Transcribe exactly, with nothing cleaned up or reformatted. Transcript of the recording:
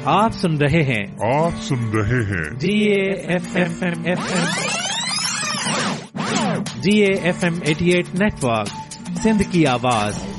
आप सुन रहे हैं आप सुन रहे हैं जी A F M F M G A F M अठासी नेटवर्क, सिंध की आवाज